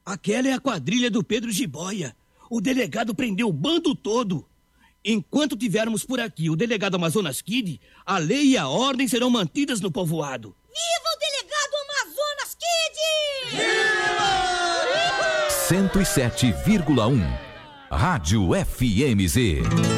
Aquela é a quadrilha do Pedro Jiboia. O delegado prendeu o bando todo. Enquanto tivermos por aqui o delegado Amazonas Kid, a lei e a ordem serão mantidas no povoado. Viva o delegado Amazonas Kid! Viva! 107,1 Rádio FMZ.